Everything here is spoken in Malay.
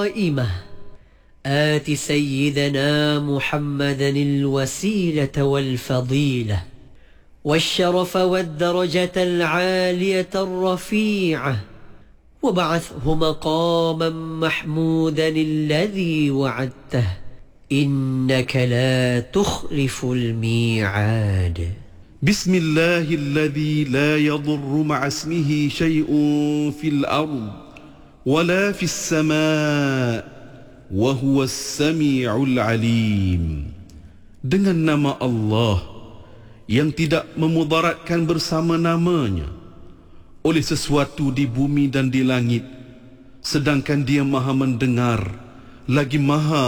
قائمة آت سيدنا محمدا الوسيلة والفضيلة والشرف والدرجة العالية الرفيعة وابعثه مقاما محمودا الذي وعدته إنك لا تخلف الميعاد. بسم الله الذي لا يضر مع اسمه شيء في الأرض ولا في السماء وهو السميع العليم. Dengan nama Allah yang tidak memudaratkan bersama namanya oleh sesuatu di bumi dan di langit, sedangkan Dia Maha mendengar lagi Maha